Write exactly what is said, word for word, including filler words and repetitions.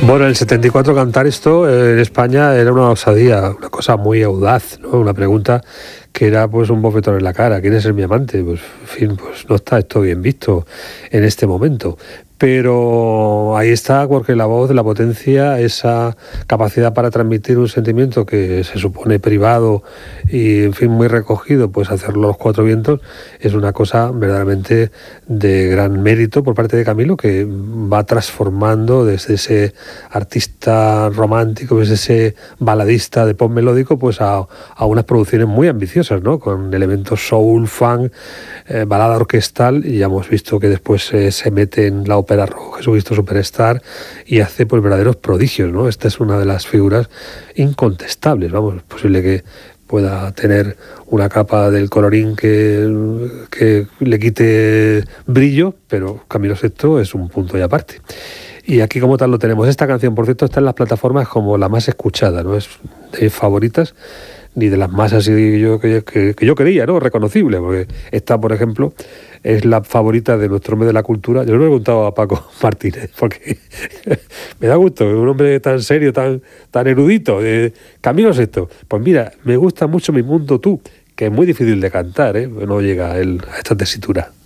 Bueno, en el setenta y cuatro cantar esto eh, en España era una osadía, una cosa muy audaz, ¿no? Una pregunta que era pues un bofetón en la cara. ¿Quiere ser mi amante? Pues, en fin, pues no está esto bien visto en este momento. Pero ahí está, porque la voz, la potencia, esa capacidad para transmitir un sentimiento que se supone privado y, en fin, muy recogido, pues hacerlo a los cuatro vientos, es una cosa verdaderamente de gran mérito por parte de Camilo, que va transformando desde ese artista romántico, desde ese baladista de pop melódico, pues a, a unas producciones muy ambiciosas, ¿no? Con elementos soul, funk, eh, balada orquestal, y ya hemos visto que después eh, se mete en la ópera rock, Jesucristo Superstar, y hace pues verdaderos prodigios, ¿no? Esta es una de las figuras incontestables, vamos, es posible que pueda tener una capa del colorín que, que le quite brillo, pero Camilo sexto es un punto y aparte. Y aquí como tal lo tenemos. Esta canción, por cierto, está en las plataformas como la más escuchada, no es de favoritas, ni de las más así yo, que, que, que yo quería, ¿no? Reconocible, porque esta, por ejemplo, es la favorita de nuestro hombre de la cultura. Yo lo he preguntado a Paco Martínez, porque me da gusto, un hombre tan serio, tan, tan erudito, eh, Camilo sexto. Pues mira, me gusta mucho Mi Mundo Tú, que es muy difícil de cantar, ¿eh? No llega él a esta tesitura.